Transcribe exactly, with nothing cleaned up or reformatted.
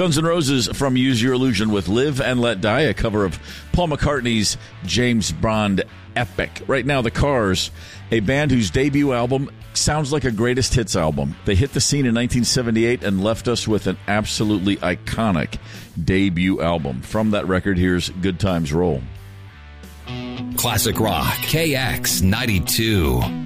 Guns N' Roses from Use Your Illusion with Live and Let Die, a cover of Paul McCartney's James Bond epic. Right now, The Cars, a band whose debut album sounds like a greatest hits album. They hit the scene in nineteen seventy-eight and left us with an absolutely iconic debut album. From that record, here's Good Times Roll. Classic Rock, K X ninety-two.